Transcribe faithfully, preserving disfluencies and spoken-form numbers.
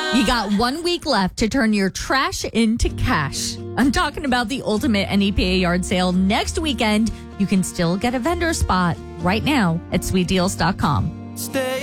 You got one week left to turn your trash into cash. I'm talking about the ultimate N E P A yard sale next weekend. You can still get a vendor spot right now at sweet deals dot com. Stay